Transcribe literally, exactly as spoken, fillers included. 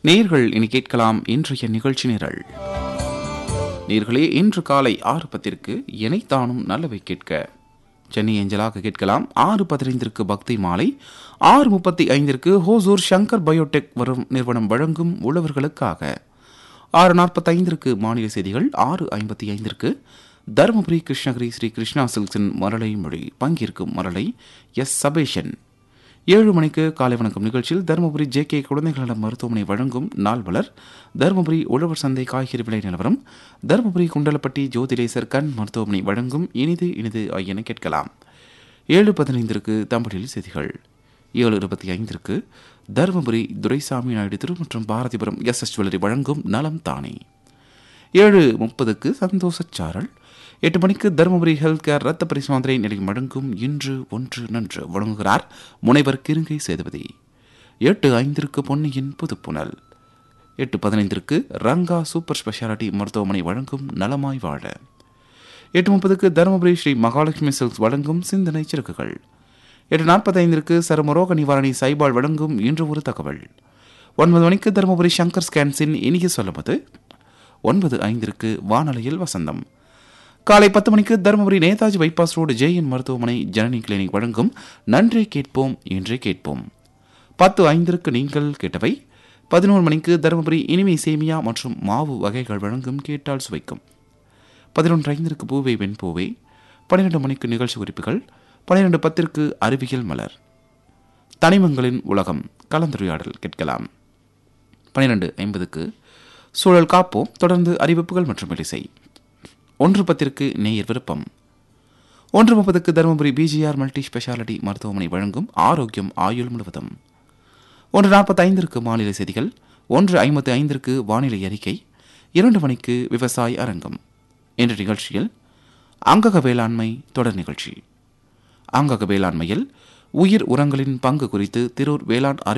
நேயர்கள் இனி கேட்கலாம் இன்றைய நிகழ்ச்சி நிரல். நேயர்களே, இன்று காலை ஆறு பத்திற்கு இணைத்தானும் நல்லவை கேட்க சென்னை ஏஞ்சலாக கேட்கலாம். ஆறு பதினைந்திற்கு பக்தி மாலை, ஆறு முப்பத்தி ஐந்திற்கு ஹோசூர் சங்கர் பயோடெக் வரும் நிறுவனம் வழங்கும் உழவர்களுக்காக, ஆறு நாற்பத்தி ஐந்திற்கு மாநில செய்திகள், ஆறு ஐம்பத்தி ஐந்திற்கு தருமபுரி கிருஷ்ணகிரி ஸ்ரீ கிருஷ்ணா சில்க்ஸின் மரளை மொழி பங்கேற்கும் மரளை எஸ் சபேஷன். ஏழு மணிக்கு காலை வணக்கம் நிகழ்ச்சியில் தருமபுரி ஜே கே குழந்தைகள் நல மருத்துவமனை வழங்கும் நாள்வலர், தருமபுரி உழவர் சந்தை காய்கறி விலை நிலவரம், தருமபுரி குண்டலப்பட்டி ஜோதிலேசர் கண் மருத்துவமனை வழங்கும் இனிது இனிது ஆகியன கேட்கலாம். ஏழு பதினைந்திற்கு தமிழில் செய்திகள், ஏழு இருபத்தி ஐந்திற்கு தருமபுரி துரைசாமி நாயுடு திரு மற்றும் பாரதிபுரம் எஸ் எஸ் ஜுவல்லரி வழங்கும் நலம் தானே. ஏழு முப்பதுக்கு சந்தோஷச்சாரல். எட்டு மணிக்கு தருமபுரி ஹெல்த் கேர் ரத்த பரிசோதனை நிலையம் வழங்கும் இன்று ஒன்று நன்று வழங்குகிறார் முனைவர் கிருங்கை சேதுபதி. எட்டு ஐந்திற்கு பொன்னியின் புதுப்புணல். எட்டு பதினைந்திற்கு ரங்கா சூப்பர் ஸ்பெஷாலிட்டி மருத்துவமனை வழங்கும் நலமாய் வாழ. எட்டு முப்பதுக்கு தருமபுரி ஸ்ரீ மகாலட்சுமி சில்க்ஸ் வழங்கும் சிந்தனை சிறகுகள். எட்டு நாற்பத்தி ஐந்திற்கு சருமரோக நிவாரணி சைபால் வழங்கும் இன்று ஒரு தகவல். ஒன்பது மணிக்கு தருமபுரி சங்கர் ஸ்கேன்ஸின் இனிய சொல்லுவது. ஒன்பது ஐந்திற்கு வானொலியில் வசந்தம். காலை பத்து மணிக்கு Dharmapuri Netaji bypass road JN மருத்துவமனை ஜனனி கிளினிக் வழங்கும் நன்றே கேட்போம் இன்றே கேட்போம். பத்து ஐந்திற்கு நீங்கள் கேட்டவை. பதினோரு மணிக்கு தருமபுரி இனிமை சேமியா மற்றும் மாவு வகைகள் வழங்கும் கேட்டால் சுவைக்கும். பதினொன்று ஐந்திற்கு பூவை வெண்பூவை. பன்னிரண்டு மணிக்கு நிகழ்ச்சி குறிப்புகள். பன்னிரண்டு பத்திற்கு அறிவியல் மலர், தனிமங்களின் உலகம் கலந்துரையாடல் கேட்கலாம். பன்னிரண்டு ஐம்பதுக்கு சூழல் காப்போம், தொடர்ந்து அறிவிப்புகள் மற்றும் இசை. ஒன்று பத்திற்கு நேயர் விருப்பம். ஒன்று முப்பதுக்கு தருமபுரி பிஜிஆர் மல்டி ஸ்பெஷாலிட்டி மருத்துவமனை வழங்கும் ஆரோக்கியம் ஆயுள் முழுவதும். ஒன்று நாற்பத்தி ஐந்திற்கு மாநில செய்திகள். ஒன்று ஐம்பத்தி ஐந்திற்கு வானிலை அறிக்கை. இரண்டு மணிக்கு விவசாய அரங்கம். என்ற நிகழ்ச்சியில் அங்கக வேளாண்மை தொடர் நிகழ்ச்சி. அங்கக வேளாண்மையில் உயிர் உரங்களின் பங்கு குறித்து திரூர் வேளாண்